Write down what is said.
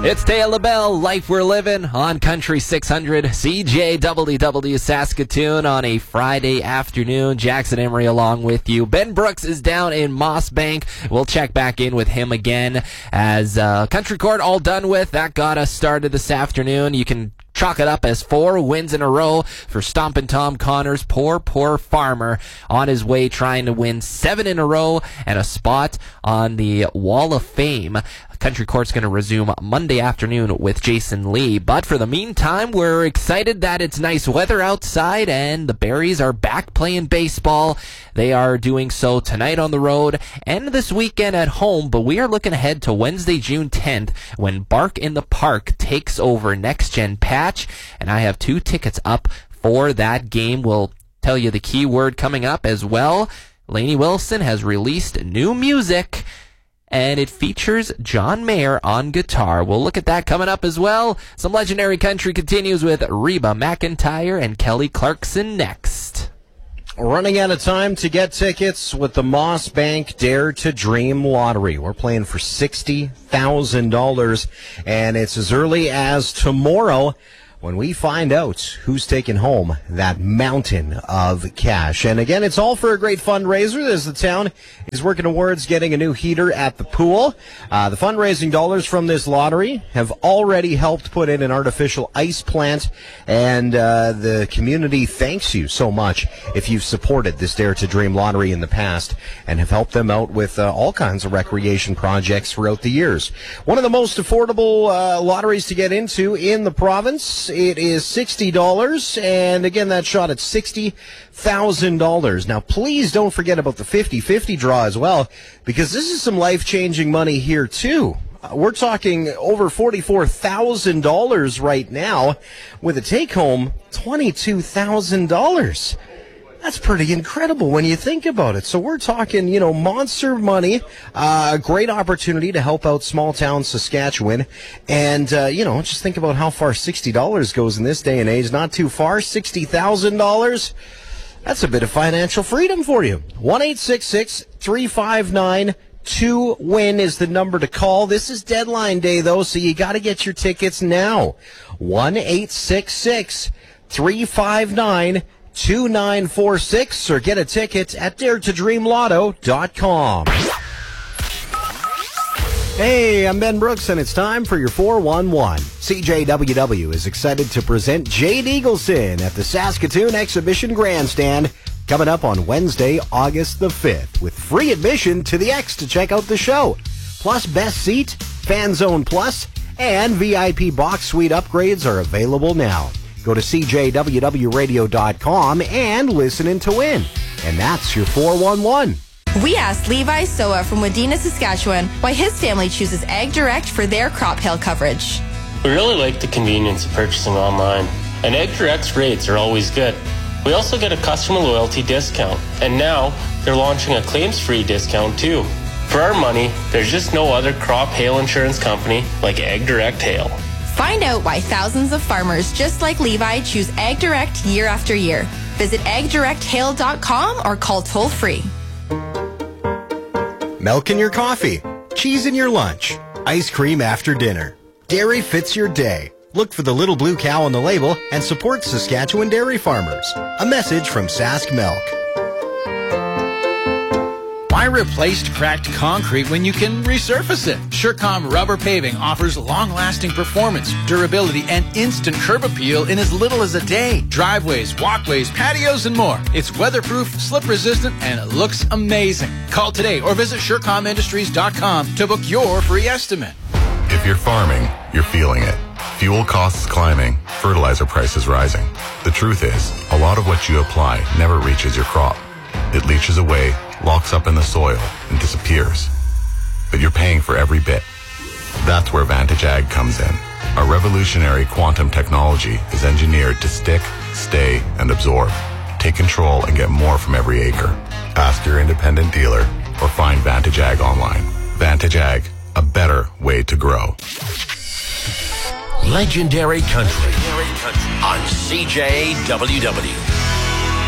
It's Dale LaBelle, Life We're Living on Country 600, CJWW Saskatoon on a Friday afternoon. Jackson Emery along with you. Ben Brooks is down in Mossbank. We'll check back in with him again as Country Court all done with. That got us started this afternoon. You can chalk it up as 4 wins in a row for Stompin' Tom Connors. Poor farmer on his way trying to win 7 in a row and a spot on the Wall of Fame. Country Court's going to resume Monday afternoon with Jason Lee. But for the meantime, we're excited that it's nice weather outside and the Berries are back playing baseball. They are doing so tonight on the road and this weekend at home. But we are looking ahead to Wednesday, June 10th, when Bark in the Park takes over Next Gen Patch. And I have 2 tickets up for that game. We'll tell you the keyword coming up as well. Lainey Wilson has released new music, and it features John Mayer on guitar. We'll look at that coming up as well. Some legendary country continues with Reba McEntire and Kelly Clarkson next. Running out of time to get tickets with the Mossbank Dare to Dream Lottery. We're playing for $60,000, and it's as early as tomorrow when we find out who's taking home that mountain of cash. And again, it's all for a great fundraiser as the town is working towards getting a new heater at the pool. The fundraising dollars from this lottery have already helped put in an artificial ice plant, and the community thanks you so much if you've supported this Dare to Dream Lottery in the past and have helped them out with all kinds of recreation projects throughout the years. One of the most affordable lotteries to get into in the province. It is $60, and again, that shot at $60,000. Now, please don't forget about the 50-50 draw as well, because this is some life-changing money here, too. We're talking over $44,000 right now, with a take-home $22,000. That's pretty incredible when you think about it. So we're talking, monster money, a great opportunity to help out small town Saskatchewan. And, just think about how far $60 goes in this day and age. Not too far, $60,000. That's a bit of financial freedom for you. 1-866-359-2WIN is the number to call. This is deadline day, though, so you got to get your tickets now. 1-866-359-2946, or get a ticket at daretodreamlotto.com. Hey, I'm Ben Brooks, and it's time for your 411. CJWW is excited to present Jade Eagleson at the Saskatoon Exhibition Grandstand coming up on Wednesday, August the 5th, with free admission to the X to check out the show, plus best seat, Fan Zone Plus, and VIP box suite upgrades are available now. Go to CJWWradio.com and listen in to win. And that's your 411. We asked Levi Soa from Wadena, Saskatchewan, why his family chooses Ag Direct for their crop hail coverage. We really like the convenience of purchasing online, and Ag Direct's rates are always good. We also get a customer loyalty discount, and now they're launching a claims-free discount too. For our money, there's just no other crop hail insurance company like Ag Direct Hail. Find out why thousands of farmers just like Levi choose Ag Direct year after year. Visit agdirecthail.com or call toll-free. Milk in your coffee, cheese in your lunch, ice cream after dinner. Dairy fits your day. Look for the little blue cow on the label and support Saskatchewan dairy farmers. A message from Sask Milk. Why replace cracked concrete when you can resurface it? Surecom Rubber Paving offers long-lasting performance, durability, and instant curb appeal in as little as a day. Driveways, walkways, patios, and more. It's weatherproof, slip-resistant, and it looks amazing. Call today or visit SurecomIndustries.com to book your free estimate. If you're farming, you're feeling it. Fuel costs climbing, fertilizer prices rising. The truth is, a lot of what you apply never reaches your crop. It leaches away, locks up in the soil, and disappears. But you're paying for every bit. That's where Vantage Ag comes in. Our revolutionary quantum technology is engineered to stick, stay, and absorb. Take control and get more from every acre. Ask your independent dealer or find Vantage Ag online. Vantage Ag, a better way to grow. Legendary Country on CJWW.